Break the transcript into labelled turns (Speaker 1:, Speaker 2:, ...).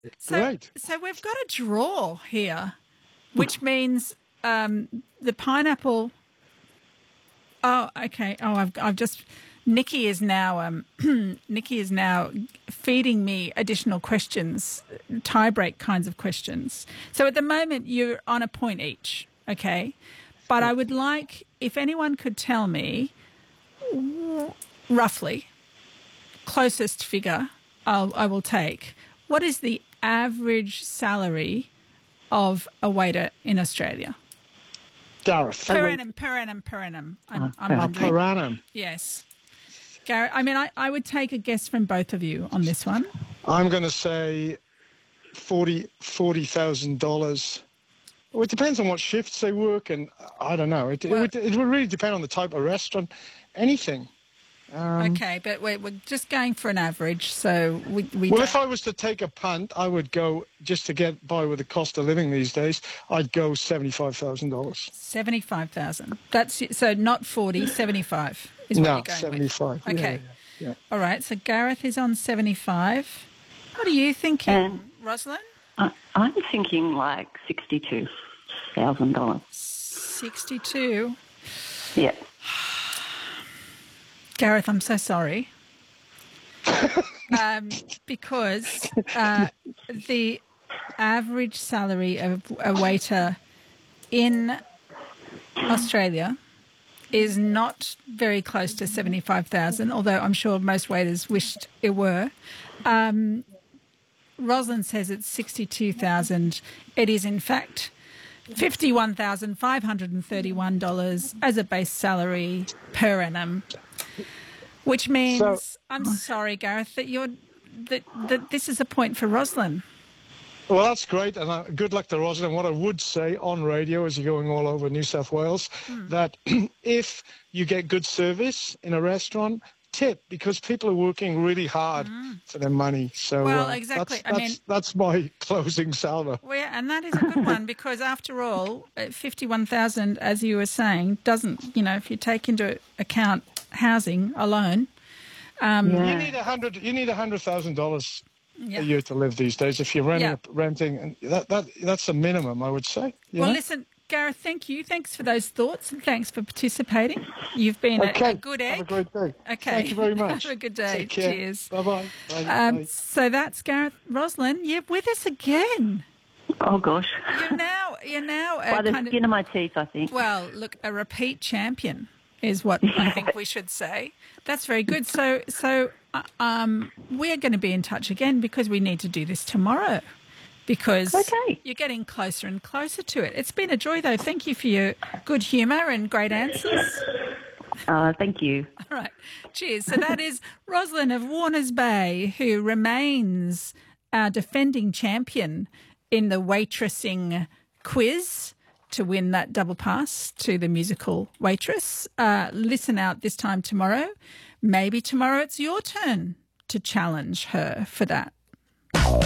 Speaker 1: Great.
Speaker 2: So we've got a draw here, which means the pineapple. Oh, okay. Oh, I've just. Nikki is now Nikki is now feeding me additional questions, tie-break kinds of questions. So at the moment you're on a point each, okay? But I would like if anyone could tell me roughly closest figure I will take. What is the average salary of a waiter in Australia?
Speaker 1: Gareth.
Speaker 2: Per annum. I'm wondering.
Speaker 1: Per annum.
Speaker 2: Yes. Gareth, I mean, I would take a guess from both of you on this one.
Speaker 1: I'm going to say $40,000. Well, it depends on what shifts they work, and I don't know. It would really depend on the type of restaurant. Anything.
Speaker 2: Okay, but we're just going for an average, so we
Speaker 1: Well, if I was to take a punt, I would go, just to get by with the cost of living these days, I'd go $75,000.
Speaker 2: 75,000. That's so not 40, 75 is what you're going
Speaker 1: 75.
Speaker 2: with. Okay.
Speaker 1: Yeah.
Speaker 2: All right, so Gareth is on 75. What are you thinking, Rosalind?
Speaker 3: I'm thinking like $62,000.
Speaker 2: 62?
Speaker 3: Yeah.
Speaker 2: Gareth, I'm so sorry. Because the average salary of a waiter in Australia is not very close to 75,000, although I'm sure most waiters wished it were. Rosalind says it's 62,000. It is, in fact, $51,531 as a base salary per annum. Which means, I'm sorry, Gareth, that that this is a point for Rosalind.
Speaker 1: Well, that's great, and good luck to Rosalind. What I would say on radio, as you're going all over New South Wales, that if you get good service in a restaurant, tip, because people are working really hard for their money. So,
Speaker 2: well, exactly.
Speaker 1: That's my closing salvo.
Speaker 2: Well, yeah, and that is a good one because, after all, 51,000, as you were saying, doesn't. If you take into account housing alone,
Speaker 1: you need $100,000 a year to live these days. If you're renting, and that's a minimum, I would say.
Speaker 2: Well, listen, Gareth, thank you. Thanks for those thoughts and thanks for participating. You've been a good egg.
Speaker 1: Have a great day.
Speaker 2: Okay.
Speaker 1: Thank you very much.
Speaker 2: Have a good day.
Speaker 1: Take care.
Speaker 2: Cheers.
Speaker 1: Bye-bye. Bye.
Speaker 2: So that's Gareth. Rosalind, you're with us again.
Speaker 3: Oh, gosh.
Speaker 2: You're now
Speaker 3: by the skin of my teeth, I think.
Speaker 2: Well, look, a repeat champion is what I think we should say. That's very good. So we're going to be in touch again because we need to do this tomorrow. Because you're getting closer and closer to it. It's been a joy, though. Thank you for your good humour and great answers.
Speaker 3: Thank you.
Speaker 2: All right. Cheers. So that is Rosalind of Warners Bay, who remains our defending champion in the waitressing quiz to win that double pass to the musical Waitress. Listen out this time tomorrow. Maybe tomorrow it's your turn to challenge her for that.